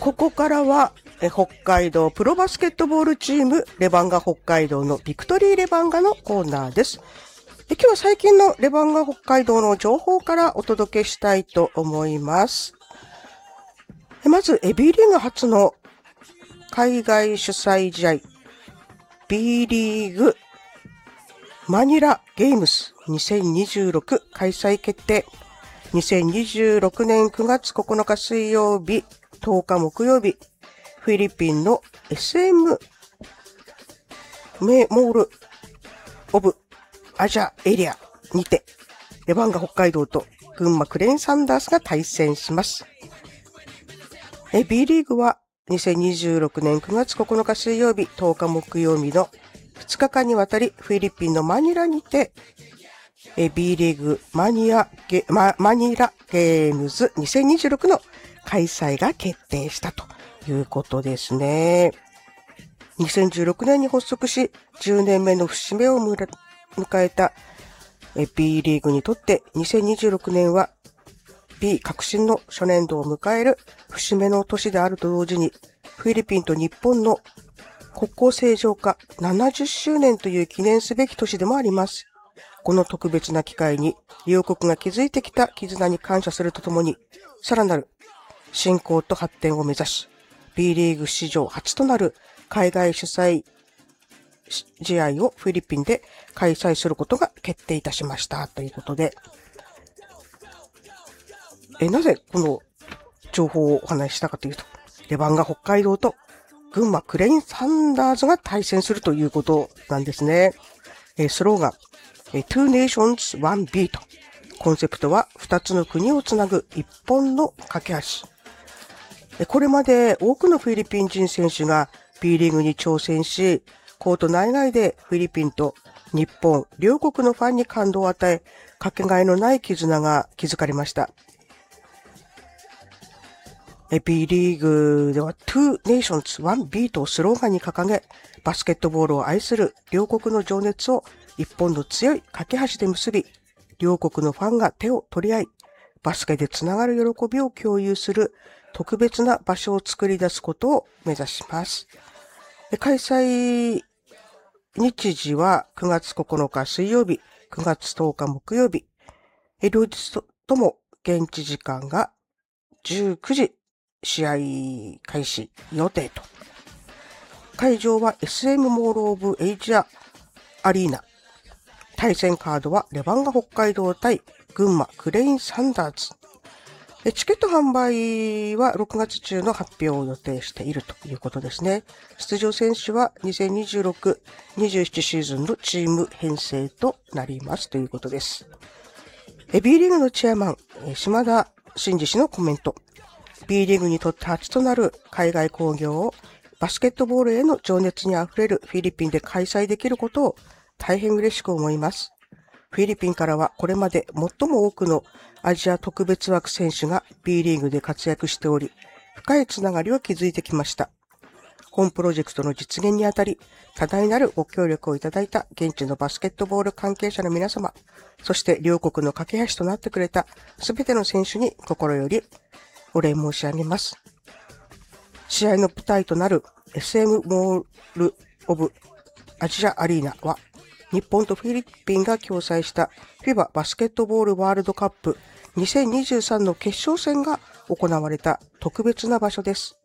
ここからは北海道プロバスケットボールチームレバンガ北海道のビクトリーレバンガのコーナーです。今日は最近のレバンガ北海道の情報からお届けしたいと思います。まず B リーグ初の海外主催試合 B リーグマニラゲームス2026開催決定。2026年9月9日水曜日、10日木曜日、フィリピンの SM メモールオブアジアエリアにて、レバンガ北海道と群馬クレーンサンダースが対戦します。B リーグは2026年9月9日水曜日、10日木曜日の2日間にわたりフィリピンのマニラにて、B リーグマニラゲームズ2026の開催が決定したということですね。2016年に発足し、10年目の節目を迎えた B リーグにとって2026年は B 革新の初年度を迎える節目の年であると同時に、フィリピンと日本の国交正常化70周年という記念すべき年でもあります。この特別な機会に両国が築いてきた絆に感謝するとともに、さらなる振興と発展を目指し、B リーグ史上初となる海外主催試合をフィリピンで開催することが決定いたしましたということで、なぜこの情報をお話ししたかというと、レバンガ北海道と群馬クレインサンダーズが対戦するということなんですね。スローガン、Two Nations One Beat。コンセプトは2つの国をつなぐ一本の架け橋。これまで多くのフィリピン人選手が B リーグに挑戦し、コート内外でフィリピンと日本両国のファンに感動を与え、かけがえのない絆が築かれました。B リーグでは Two Nations One Beat をスローガンに掲げ、バスケットボールを愛する両国の情熱を一本の強い架け橋で結び、両国のファンが手を取り合い、バスケでつながる喜びを共有する特別な場所を作り出すことを目指します。開催日時は9月9日水曜日、9月10日木曜日、両日とも現地時間が19時試合開始予定と。会場は SM モールオブエイジアアリーナ。対戦カードはレバンガ北海道対群馬クレインサンダーズ。チケット販売は6月中の発表を予定しているということですね。出場選手は2026-27シーズンのチーム編成となりますということです。B リーグのチェアマン、島田真二氏のコメント。B リーグにとって初となる海外興行をバスケットボールへの情熱にあふれるフィリピンで開催できることを大変嬉しく思います。フィリピンからはこれまで最も多くのアジア特別枠選手が B リーグで活躍しており、深いつながりを築いてきました。本プロジェクトの実現にあたり、多大なるご協力をいただいた現地のバスケットボール関係者の皆様、そして両国の架け橋となってくれたすべての選手に心よりお礼申し上げます。試合の舞台となる SM モールオブアジアアリーナは、日本とフィリピンが共催した FIBA バスケットボールワールドカップ2023の決勝戦が行われた特別な場所です。